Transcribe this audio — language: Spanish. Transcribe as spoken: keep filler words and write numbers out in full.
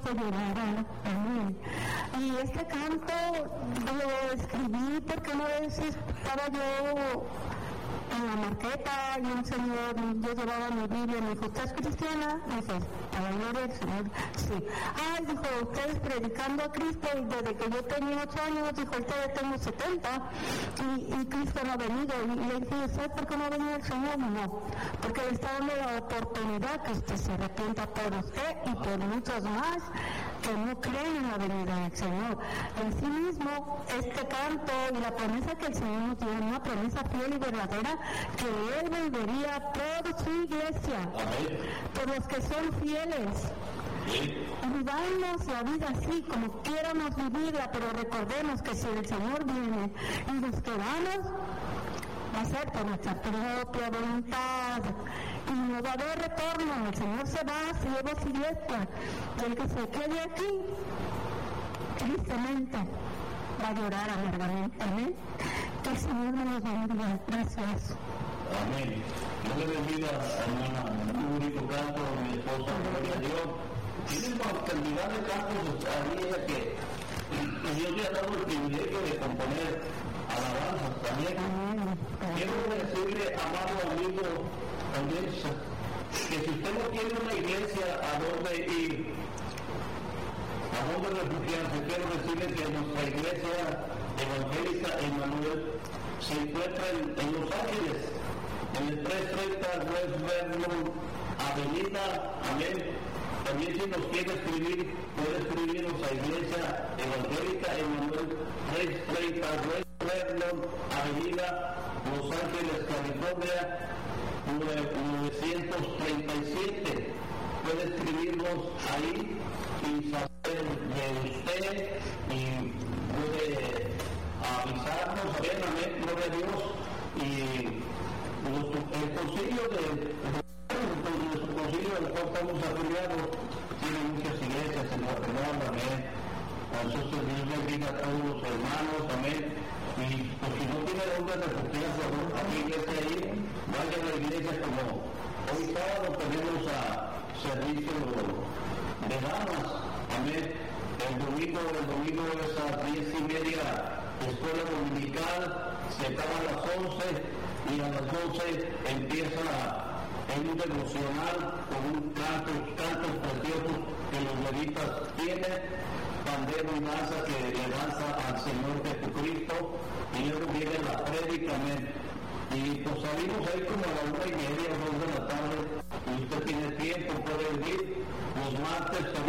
que llorara. Amén. Y este canto lo escribí porque una vez estaba yo en la marqueta y un señor, yo llevaba mi Biblia y me dijo, ¿usted es cristiana? Y dije, a la gloria del Señor, sí. Ay, dijo, ustedes predicando a Cristo y desde que yo tenía ocho años, dijo, ahorita ya tengo setenta y, y Cristo no ha venido. Y le dije, ¿sabes por qué no ha venido el Señor? No, porque le está dando la oportunidad que usted se arrepienta por usted y por muchos más que no creen en la venida del Señor. Asimismo, este canto y la promesa que el Señor nos dio, una promesa fiel y verdadera, que Él volvería por su iglesia, amén, por los que son fieles. Sí. Y vivamos la vida así, como quieramos vivirla, pero recordemos que si el Señor viene y nos quedamos, va a ser por nuestra propia voluntad y no va a haber retorno. El Señor se va, ciego y diestra, y el que se quede aquí, tristemente, va a llorar amargamente. Amén. Que el Señor nos bendiga. Gracias. Amén. Dios le bendiga, hermana. Un bonito canto, mi esposa, gloria a Dios. Tiene una cantidad de cantos a ella que Dios le ha dado el privilegio de componer alabanzas también. Quiero decirle, amado amigo, también que si usted no tiene una iglesia a donde ir, a donde refugiarse, quiero decirle que nuestra iglesia evangélica Emmanuel se encuentra en, en Los Ángeles, en el trescientos treinta West Vernon Avenida. Amén. También si nos quiere escribir, puede escribirnos a Iglesia Evangélica Emmanuel, trescientos treinta West Vernon Avenida, Los Ángeles, California, novecientos treinta y siete. Puede escribirnos ahí y saber de usted y puede avisarnos, amén, amén, gloria a Dios. Y el concilio de, nuestro concilio del cual estamos afiliados tiene muchas iglesias en Guatemala, amén. Entonces Dios bendiga a todos los hermanos, amén. Y pues si no tiene dónde refugiarse, a mi iglesia ahí, vaya a la iglesia. Como hoy sábado tenemos a servicio de damas, amén. El domingo, el domingo es a las diez y media, escuela dominical, se acaba a las once y a las once empieza en un devocional con un canto, cantos preciosos que los levitas tienen, pandero y danza que le danza al Señor Jesucristo, y luego viene la prédica, amén. Y pues salimos ahí como a la una y media, dos de la tarde, y usted tiene tiempo, puede venir los martes.